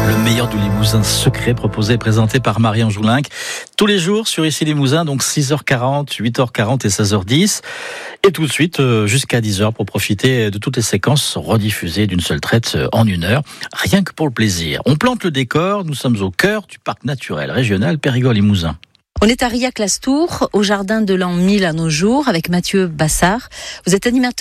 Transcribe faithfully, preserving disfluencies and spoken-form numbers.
Le meilleur du Limousin secret proposé et présenté par Marion Joulinck. Tous les jours sur Ici Limousin, donc six heures quarante, huit heures quarante et seize heures dix. Et tout de suite jusqu'à dix heures pour profiter de toutes les séquences rediffusées d'une seule traite en une heure. Rien que pour le plaisir. On plante le décor, nous sommes au cœur du parc naturel régional Périgord-Limousin. On est à Riac-Lastour, au jardin de l'an mille à nos jours, avec Mathieu Bassard. Vous êtes animateur